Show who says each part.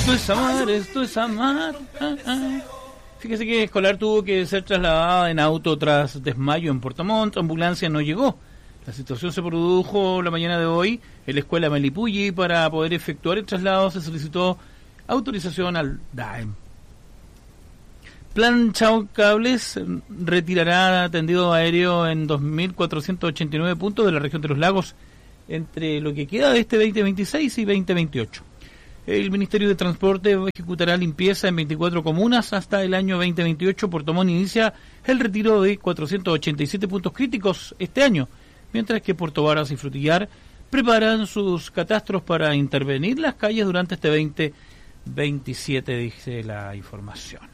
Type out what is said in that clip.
Speaker 1: Esto es amar. Fíjese que escolar tuvo que ser trasladada en auto tras desmayo en Puerto Montt. Ambulancia no llegó. La situación se produjo la mañana de hoy en la escuela Melipulli. Para poder efectuar el traslado se solicitó autorización al DAEM. Plan Chao Cables retirará tendido aéreo en 2.489 puntos de la región de los lagos entre lo que queda de este 2026 y 2028. El Ministerio de Transporte ejecutará limpieza en 24 comunas hasta el año 2028. Puerto Montt inicia el retiro de 487 puntos críticos este año, mientras que Puerto Varas y Frutillar preparan sus catastros para intervenir las calles durante este 2027, dice la información.